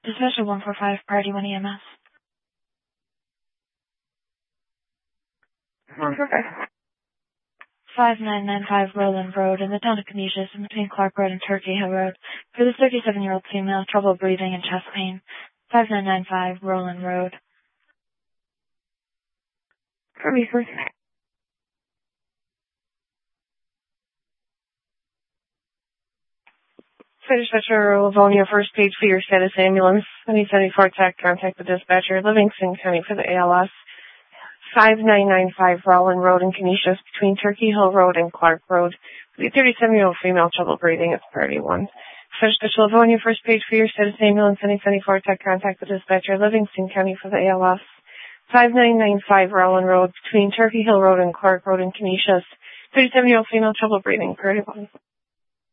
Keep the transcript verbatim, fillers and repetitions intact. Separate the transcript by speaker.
Speaker 1: Dispatcher one four five, Priority one E M S.
Speaker 2: one four five.
Speaker 1: five nine nine five Roland Road in the town of Canisius in between Clark Road and Turkey Hill Road for the thirty-seven-year-old female, trouble breathing and chest pain. five nine nine five Roland Road.
Speaker 2: For me first. Dispatcher Livonia, first page for your status ambulance. twenty seventy-four tech, contact the dispatcher, Livingston County for the A L S. five nine nine five Roland Road in Canisius between Turkey Hill Road and Clark Road. The thirty-seven-year-old female, trouble breathing, it's priority one. Dispatcher Livonia, first page for your status ambulance. twenty seventy-four tech, contact the dispatcher, Livingston County for the A L S. five nine nine five Roland Road between Turkey Hill Road and Clark Road in Canisius. thirty-seven-year-old female, trouble breathing, priority one.